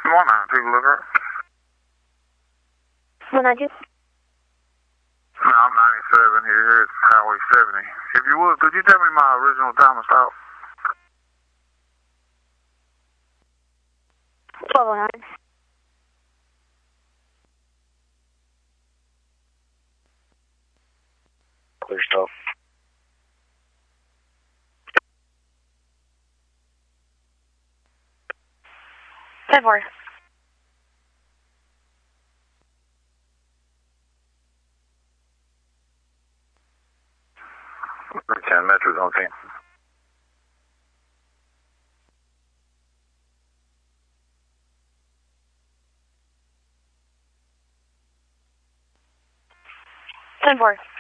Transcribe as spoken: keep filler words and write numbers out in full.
one nine two, look her. one nine two? No, I'm ninety-seven here, here at Highway seventy. If you would, could you tell me my original time of stop? twelve oh nine. Clear stop. ten four. ten Metro's on scene. ten four.